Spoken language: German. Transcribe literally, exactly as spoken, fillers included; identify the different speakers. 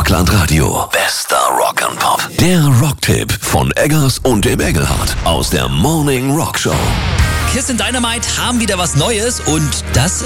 Speaker 1: Rockland Radio. Bester Rock and Pop. Der Rocktipp von Eggers und dem Engelhardt aus der Morning Rock Show.
Speaker 2: Kiss in Dynamite haben wieder was Neues und das